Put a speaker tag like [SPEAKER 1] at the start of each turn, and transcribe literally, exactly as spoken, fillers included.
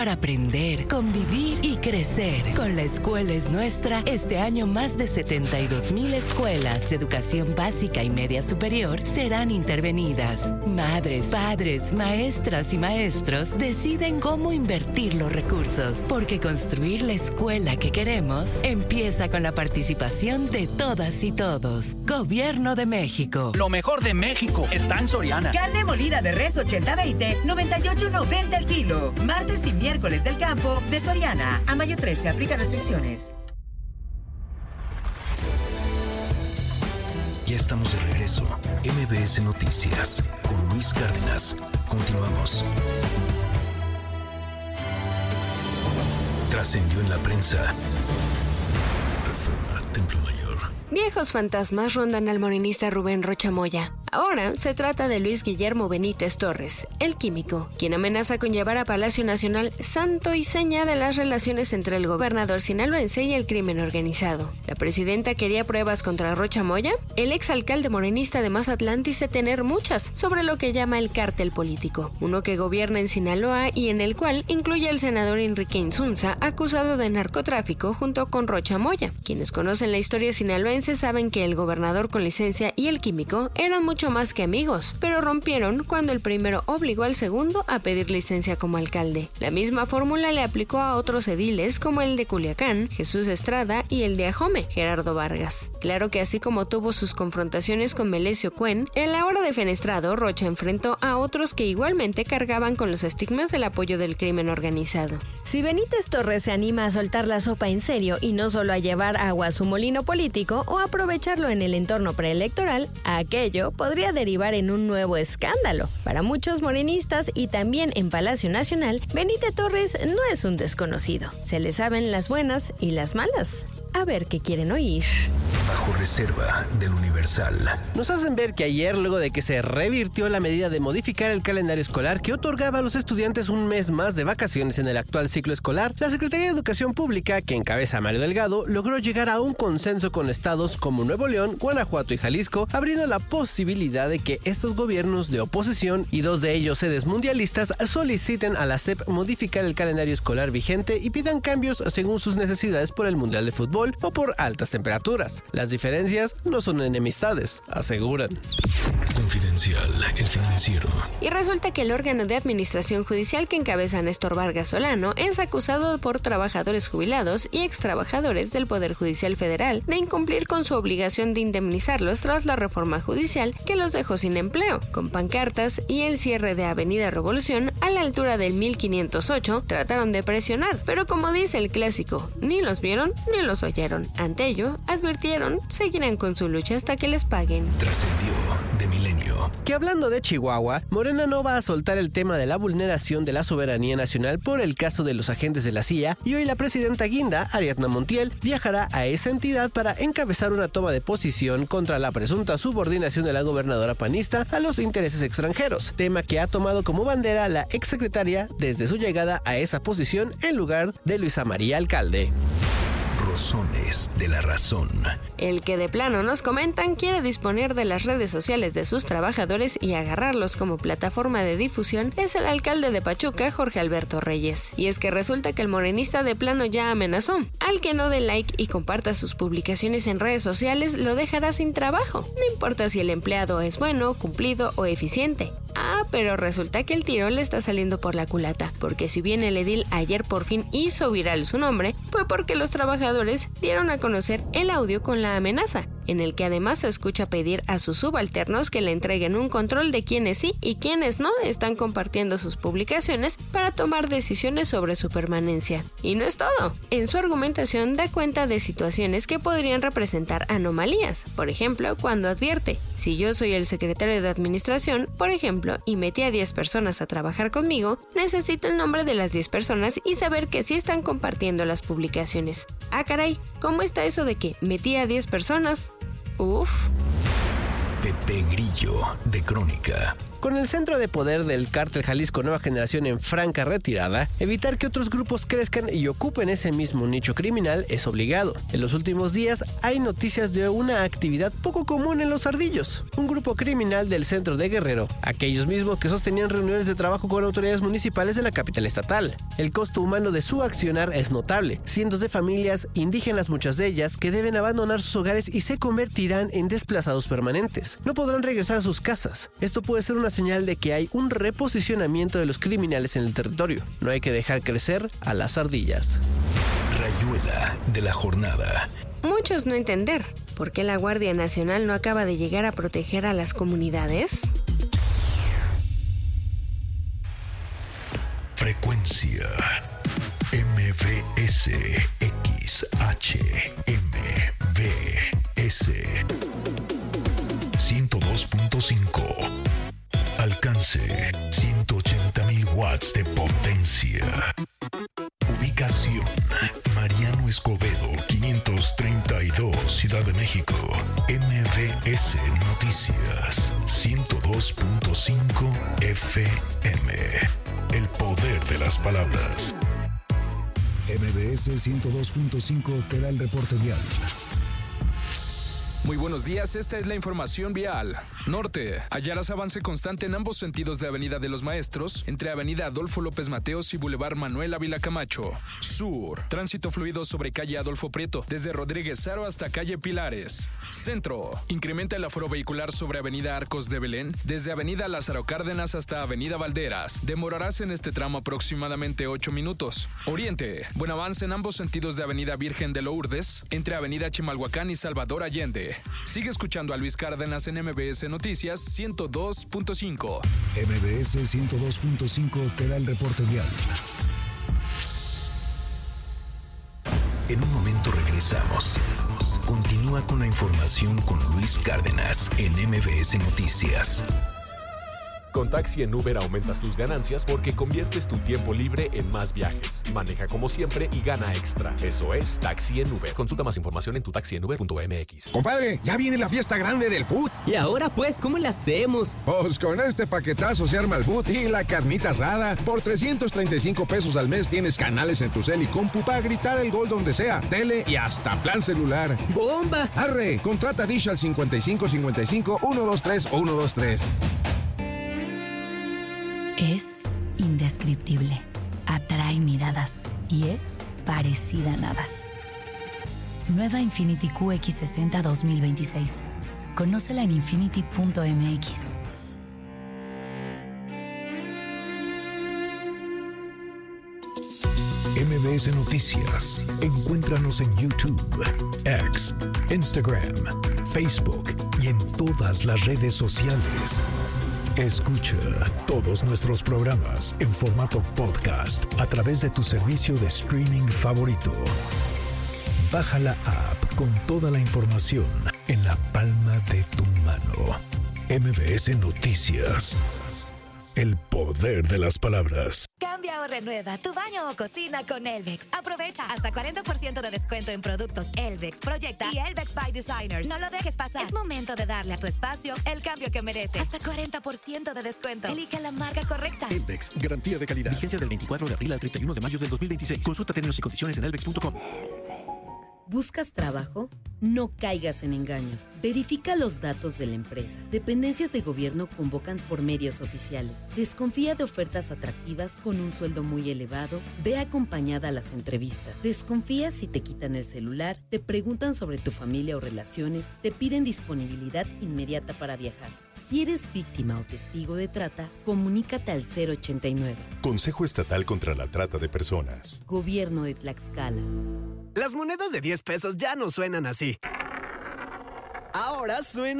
[SPEAKER 1] Para aprender, convivir y crecer. Con La Escuela es Nuestra, este año más de setenta y dos mil escuelas de educación básica y media superior serán intervenidas. Madres, padres, maestras y maestros deciden cómo invertir los recursos, porque construir la escuela que queremos empieza con la participación de todas y todos. Gobierno de México.
[SPEAKER 2] Lo mejor de México está en Soriana.
[SPEAKER 3] Carne molida de res ochenta veinte, noventa y ocho noventa el kilo. Martes y miércoles del campo de Soriana. A mayo trece, aplica restricciones.
[SPEAKER 4] Ya estamos de regreso. M B S Noticias con Luis Cárdenas. Continuamos. Trascendió en la prensa. Reforma, Templo Mayor.
[SPEAKER 5] Viejos fantasmas rondan al morenista Rubén Rocha Moya. Ahora se trata de Luis Guillermo Benítez Torres, el químico, quien amenaza con llevar a Palacio Nacional santo y seña de las relaciones entre el gobernador sinaloense y el crimen organizado. ¿La presidenta quería pruebas contra Rocha Moya? El exalcalde morenista de Mazatlán dice tener muchas sobre lo que llama el cártel político, uno que gobierna en Sinaloa y en el cual incluye al senador Enrique Insunza, acusado de narcotráfico junto con Rocha Moya. Quienes conocen la historia sinaloense saben que el gobernador con licencia y el químico eran mucho más que amigos, pero rompieron cuando el primero obligó al segundo a pedir licencia como alcalde. La misma fórmula le aplicó a otros ediles como el de Culiacán, Jesús Estrada, y el de Ajome, Gerardo Vargas. Claro que así como tuvo sus confrontaciones con Melesio Cuen, en la hora de Fenestrado, Rocha enfrentó a otros que igualmente cargaban con los estigmas del apoyo del crimen organizado.
[SPEAKER 6] Si Benítez Torres se anima a soltar la sopa en serio y no solo a llevar agua a su molino político o aprovecharlo en el entorno preelectoral, aquello podría derivar en un nuevo escándalo. Para muchos morenistas y también en Palacio Nacional, Benítez Torres no es un desconocido. Se le saben las buenas y las malas. A ver qué quieren oír.
[SPEAKER 4] Bajo reserva del Universal.
[SPEAKER 7] Nos hacen ver que ayer, luego de que se revirtió la medida de modificar el calendario escolar que otorgaba a los estudiantes un mes más de vacaciones en el actual ciclo escolar, la Secretaría de Educación Pública, que encabeza Mario Delgado, logró llegar a un consenso con estados como Nuevo León, Guanajuato y Jalisco, abriendo la posibilidad de que estos gobiernos de oposición y dos de ellos sedes mundialistas soliciten a la S E P modificar el calendario escolar vigente y pidan cambios según sus necesidades por el Mundial de Fútbol o por altas temperaturas. Las diferencias no son enemistades, aseguran.
[SPEAKER 4] Confidencial, El Financiero.
[SPEAKER 5] Y resulta que el órgano de administración judicial que encabeza Néstor Vargas Solano es acusado por trabajadores jubilados y extrabajadores del Poder Judicial Federal de incumplir con su obligación de indemnizarlos tras la reforma judicial que los dejó sin empleo, con pancartas y el cierre de Avenida Revolución a la altura del mil quinientos ocho. Trataron de presionar, pero como dice el clásico, ni los vieron ni los oyeron. Ante ello, advirtieron, seguirán con su lucha hasta que les paguen.
[SPEAKER 4] Trascendió de Milenio.
[SPEAKER 7] Que hablando de Chihuahua, Morena no va a soltar el tema de la vulneración de la soberanía nacional por el caso de los agentes de la C I A, y hoy la presidenta guinda, Ariadna Montiel, viajará a esa entidad para encabezar una toma de posición contra la presunta subordinación de la gobernadora panista a los intereses extranjeros, tema que ha tomado como bandera la exsecretaria desde su llegada a esa posición en lugar de Luisa María Alcalde.
[SPEAKER 4] Rosones de la razón.
[SPEAKER 5] El que de plano nos comentan quiere disponer de las redes sociales de sus trabajadores y agarrarlos como plataforma de difusión es el alcalde de Pachuca, Jorge Alberto Reyes. Y es que resulta que el morenista de plano ya amenazó. Al que no dé like y comparta sus publicaciones en redes sociales lo dejará sin trabajo. No importa si el empleado es bueno, cumplido o eficiente. Ah, pero resulta que el tiro le está saliendo por la culata, porque si bien el edil ayer por fin hizo viral su nombre, fue porque los trabajadores dieron a conocer el audio con la amenaza, en el que además se escucha pedir a sus subalternos que le entreguen un control de quienes sí y quienes no están compartiendo sus publicaciones para tomar decisiones sobre su permanencia. Y no es todo. En su argumentación da cuenta de situaciones que podrían representar anomalías. Por ejemplo, cuando advierte, si yo soy el secretario de administración, por ejemplo, y metí a diez personas a trabajar conmigo, necesito el nombre de las diez personas y saber que sí están compartiendo las publicaciones. Ah, caray, ¿cómo está eso de que metí a diez personas? Uf.
[SPEAKER 4] Pepe Grillo, de Crónica.
[SPEAKER 7] Con el centro de poder del Cártel Jalisco Nueva Generación en franca retirada, evitar que otros grupos crezcan y ocupen ese mismo nicho criminal es obligado. En los últimos días hay noticias de una actividad poco común en Los Ardillos, un grupo criminal del centro de Guerrero, aquellos mismos que sostenían reuniones de trabajo con autoridades municipales de la capital estatal. El costo humano de su accionar es notable. Cientos de familias, indígenas muchas de ellas, que deben abandonar sus hogares y se convertirán en desplazados permanentes. No podrán regresar a sus casas. Esto puede ser una señal de que hay un reposicionamiento de los criminales en el territorio. No hay que dejar crecer a las ardillas.
[SPEAKER 4] Rayuela de la jornada.
[SPEAKER 5] Muchos no entender por qué la Guardia Nacional no acaba de llegar a proteger a las comunidades.
[SPEAKER 4] Frecuencia M V S X H M V S ciento dos punto cinco. Alcance ciento ochenta mil watts de potencia. Ubicación Mariano Escobedo quinientos treinta y dos, Ciudad de México. M V S Noticias ciento dos punto cinco F M. El poder de las palabras.
[SPEAKER 8] M V S ciento dos punto cinco te da el reporte vial.
[SPEAKER 9] Muy buenos días, esta es la información vial. Norte, hallarás avance constante en ambos sentidos de Avenida de los Maestros, entre Avenida Adolfo López Mateos y Boulevard Manuel Ávila Camacho. Sur, tránsito fluido sobre calle Adolfo Prieto, desde Rodríguez Saro hasta calle Pilares. Centro, incrementa el aforo vehicular sobre Avenida Arcos de Belén, desde Avenida Lázaro Cárdenas hasta Avenida Valderas. Demorarás en este tramo aproximadamente ocho minutos. Oriente, buen avance en ambos sentidos de Avenida Virgen de Lourdes, entre Avenida Chimalhuacán y Salvador Allende. Sigue escuchando a Luis Cárdenas en M V S Noticias ciento dos punto cinco.
[SPEAKER 8] M V S ciento dos punto cinco te da el reporte vial.
[SPEAKER 4] En un momento regresamos. Continúa con la información con Luis Cárdenas en M V S Noticias.
[SPEAKER 10] Con Taxi en Uber aumentas tus ganancias porque conviertes tu tiempo libre en más viajes. Maneja como siempre y gana extra. Eso es Taxi en Uber. Consulta más información en tu taxi en uber punto m x.
[SPEAKER 11] Compadre, ya viene la fiesta grande del food.
[SPEAKER 12] ¿Y ahora pues cómo la hacemos?
[SPEAKER 11] Pues con este paquetazo se arma el food y la carnita asada. Por trescientos treinta y cinco pesos al mes tienes canales en tu cel y compu para gritar el gol donde sea, tele y hasta plan celular.
[SPEAKER 12] ¡Bomba!
[SPEAKER 11] Arre, contrata Dish al cincuenta y cinco cincuenta y cinco, ciento veintitrés o ciento veintitrés.
[SPEAKER 13] Es indescriptible, atrae miradas y es parecida a nada. Nueva Infiniti Q X sesenta dos mil veintiséis. Conócela en infiniti punto m x.
[SPEAKER 8] M V S Noticias. Encuéntranos en YouTube, X, Instagram, Facebook y en todas las redes sociales. Escucha todos nuestros programas en formato podcast a través de tu servicio de streaming favorito. Baja la app con toda la información en la palma de tu mano. M V S Noticias. El poder de las palabras.
[SPEAKER 14] Cambia o renueva tu baño o cocina con Elvex. Aprovecha hasta cuarenta por ciento de descuento en productos Elvex, Proyecta y Elvex by Designers. No lo dejes pasar. Es momento de darle a tu espacio el cambio que merece. Hasta cuarenta por ciento de descuento. Elige la marca correcta.
[SPEAKER 15] Elvex, garantía de calidad.
[SPEAKER 16] Vigencia del veinticuatro de abril al treinta y uno de mayo del dos mil veintiséis. Consulta términos y condiciones en elvex punto com.
[SPEAKER 17] ¿Buscas trabajo? No caigas en engaños. Verifica los datos de la empresa. Dependencias de gobierno convocan por medios oficiales. Desconfía de ofertas atractivas con un sueldo muy elevado. Ve acompañada a las entrevistas. Desconfía si te quitan el celular, te preguntan sobre tu familia o relaciones, te piden disponibilidad inmediata para viajar. Si eres víctima o testigo de trata, comunícate al cero ochenta y nueve.
[SPEAKER 18] Consejo Estatal contra la Trata de Personas.
[SPEAKER 17] Gobierno de Tlaxcala.
[SPEAKER 19] Las monedas de diez pesos ya no suenan así. Ahora suenan